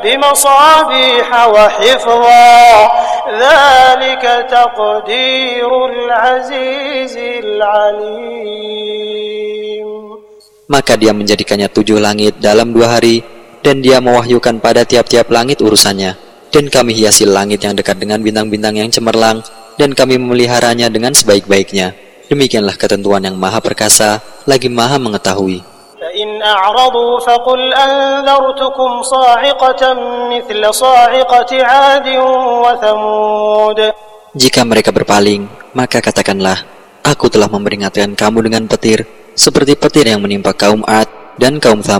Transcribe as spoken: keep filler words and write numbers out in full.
بمصابيح وحفظا ذلك تقدير العزيز العليم. Maka dia menjadikannya tujuh langit dalam dua hari, dan dia mewahyukan pada tiap-tiap langit urusannya. Dan kami hiasi langit yang dekat dengan bintang-bintang yang cemerlang, dan kami memeliharanya dengan sebaik-baiknya. Demikianlah ketentuan yang maha perkasa, lagi maha mengetahui. فإن أعرضوا فقل أنذرتكم صاعقة مثل صاعقة عاد وثمود. Jika mereka berpaling, maka katakanlah, aku telah memperingatkan kamu dengan petir, seperti petir yang menimpa kaum Ad dan kaum Thamud.